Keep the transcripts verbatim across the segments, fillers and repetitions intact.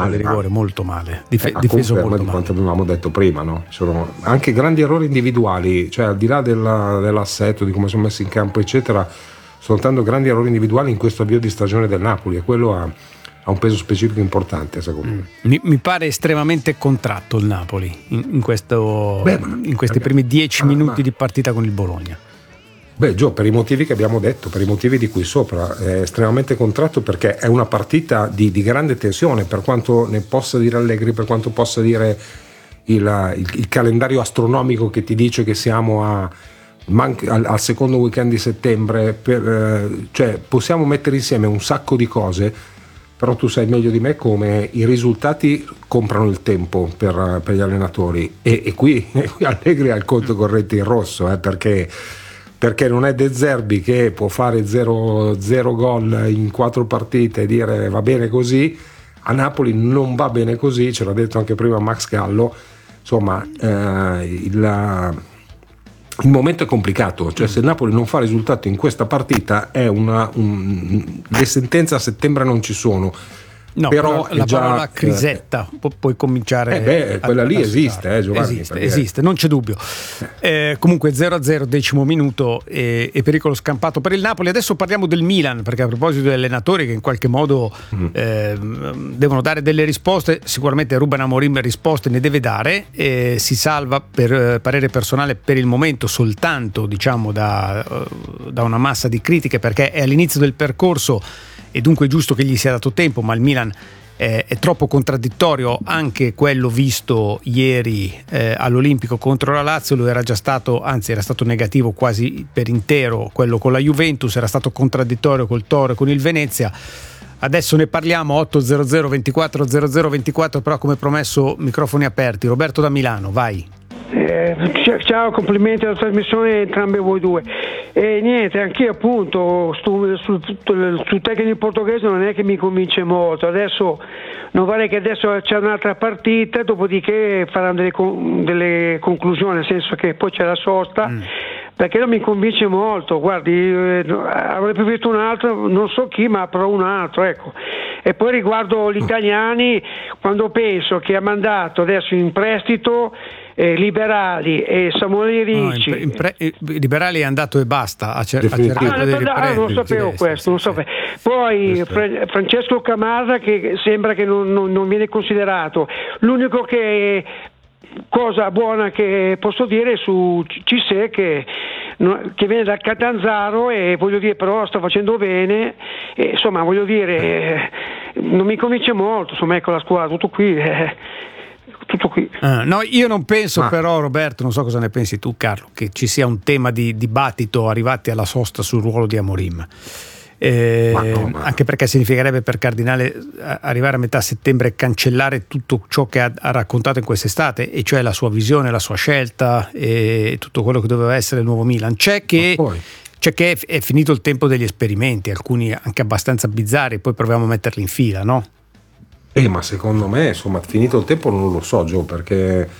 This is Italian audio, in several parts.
male, di rigore, ma... molto male, Dif- eh, difeso molto di male. Quanto avevamo detto prima, no? Sono anche grandi errori individuali, cioè al di là della, dell'assetto, di come sono messi in campo eccetera, soltanto grandi errori individuali in questo avvio di stagione del Napoli, e quello ha, ha un peso specifico importante, secondo me. Mm. Mi, mi pare estremamente contratto il Napoli in, in, questo, Beh, ma, in questi perché, primi dieci ma, minuti ma, di partita con il Bologna. Beh, Gio, per i motivi che abbiamo detto, per i motivi di qui sopra, è estremamente contratto, perché è una partita di, di grande tensione, per quanto ne possa dire Allegri, per quanto possa dire il, il, il calendario astronomico che ti dice che siamo a, man- al, al secondo weekend di settembre, per, eh, cioè possiamo mettere insieme un sacco di cose, però tu sai meglio di me come i risultati comprano il tempo per, per gli allenatori, e, e qui, e qui Allegri ha il conto corrente in rosso, eh, perché perché non è De Zerbi che può fare zero gol in quattro partite e dire va bene così. A Napoli non va bene così, ce l'ha detto anche prima Max Gallo. Insomma, eh, il, il momento è complicato, cioè se il Napoli non fa risultato in questa partita è una un, le sentenze a settembre non ci sono. No, però, però la già, parola crisetta eh, pu- puoi cominciare eh beh, quella a, lì a esiste, eh, Giovanni, esiste, perché... esiste, non c'è dubbio. Eh, comunque zero a zero, decimo minuto, e, e pericolo scampato per il Napoli. Adesso parliamo del Milan, perché a proposito degli allenatori che in qualche modo mm. eh, devono dare delle risposte, sicuramente Ruben Amorim risposte ne deve dare, e si salva per eh, parere personale per il momento soltanto, diciamo, da, uh, da una massa di critiche, perché è all'inizio del percorso e dunque è giusto che gli sia dato tempo, ma il Milan eh, è troppo contraddittorio. Anche quello visto ieri eh, all'Olimpico contro la Lazio, lo era già stato, anzi era stato negativo quasi per intero quello con la Juventus, era stato contraddittorio col Toro e con il Venezia. Adesso ne parliamo. Otto zero zero ventiquattro zero zero ventiquattro, però come promesso microfoni aperti. Roberto da Milano, vai. Eh, ciao, complimenti alla trasmissione entrambe voi due. E niente, anch'io appunto sul su, su tecnico portoghese non è che mi convince molto. Adesso non vorrei che adesso c'è un'altra partita, dopodiché faranno delle, delle conclusioni, nel senso che poi c'è la sosta. Mm. Perché non mi convince molto, guardi, eh, avrei preferito un altro, non so chi, ma però un altro, ecco. E poi riguardo gli italiani, quando penso che ha mandato adesso in prestito eh, Liberali e Samuele Ricci. No, in pre- in pre- Liberali è andato e basta, ha, cer- ha cercato ah, di no, riprendere. non sapevo sì, questo, sì, non sì, sapevo. Poi sì. Fra- Francesco Camarra, che sembra che non, non, non viene considerato. L'unico che cosa buona che posso dire su Cissé, che, che viene dal Catanzaro, e voglio dire però sta facendo bene, e, insomma voglio dire eh, non mi convince molto, insomma, ecco la squadra, tutto qui eh, tutto qui. Ah, no, io non penso ah. però, Roberto, non so cosa ne pensi tu Carlo, che ci sia un tema di dibattito arrivati alla sosta sul ruolo di Amorim. Eh, ma no, ma... anche perché significherebbe per Cardinale arrivare a metà settembre e cancellare tutto ciò che ha, ha raccontato in quest'estate, e cioè la sua visione, la sua scelta e tutto quello che doveva essere il nuovo Milan. C'è che, c'è che è, è finito il tempo degli esperimenti, alcuni anche abbastanza bizzarri, poi proviamo a metterli in fila, no? Eh, ma secondo me, insomma, finito il tempo non lo so, Gio, perché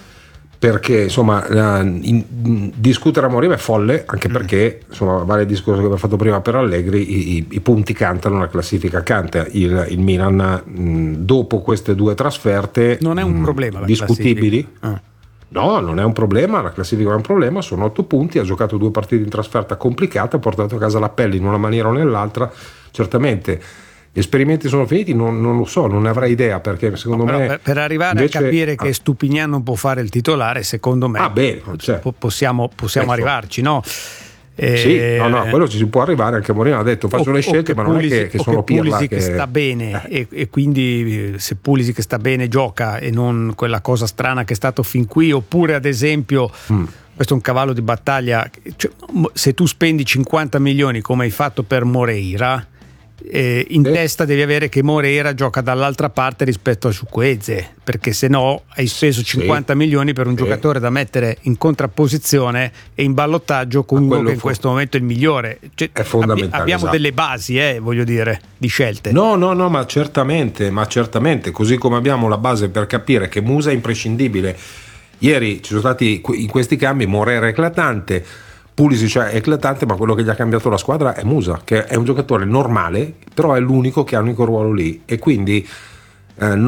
perché insomma in, in, discutere Amorim è folle, anche perché insomma vale il discorso che abbiamo fatto prima per Allegri, i, i, i punti cantano, la classifica canta. Il, il Milan mh, dopo queste due trasferte non è un mh, problema discutibili ah. no, non è un problema, la classifica non è un problema, sono otto punti, ha giocato due partite in trasferta complicate, ha portato a casa la pelle in una maniera o nell'altra. Certamente gli esperimenti sono finiti, non, non lo so, non ne avrei idea, perché secondo no, me per, per arrivare invece, a capire ah, che Stupinian non può fare il titolare, secondo me ah, beh, cioè, possiamo, possiamo ecco. arrivarci, no? Eh, sì, no, no, quello ci si può arrivare. Anche Mourinho ha detto faccio o, le scelte, ma non Pulisic, è che, che sono che Pulisic Pirla che che sta bene eh. e, e quindi se Pulisic che sta bene gioca e non quella cosa strana che è stato fin qui. Oppure ad esempio mm. questo è un cavallo di battaglia, cioè, se tu spendi cinquanta milioni come hai fatto per Moreira, Eh, in eh. testa devi avere che Moreira gioca dall'altra parte rispetto a Chukwueze, perché se no hai speso cinquanta sì. milioni per un sì. giocatore da mettere in contrapposizione e in ballottaggio con uno che in fu- questo momento è il migliore. Cioè, è fondamentale, abbi- abbiamo esatto. delle basi, eh, voglio dire, di scelte. No, no, no, ma certamente, ma certamente, così come abbiamo la base per capire che Musa è imprescindibile. Ieri ci sono stati in questi cambi Moreira eclatante, Pulisic è eclatante, ma quello che gli ha cambiato la squadra è Musa, che è un giocatore normale, però è l'unico che ha un unico ruolo lì, e quindi eh,